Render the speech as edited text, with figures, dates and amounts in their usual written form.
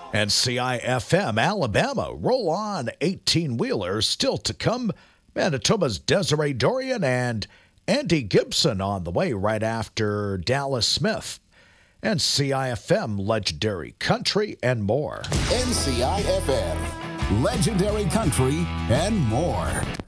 And CIFM Alabama, roll on 18-wheelers still to come. Manitoba's Desiree Dorian and Andy Gibson on the way right after Dallas Smith. And CIFM Legendary Country and more. NCIFM Legendary Country and more.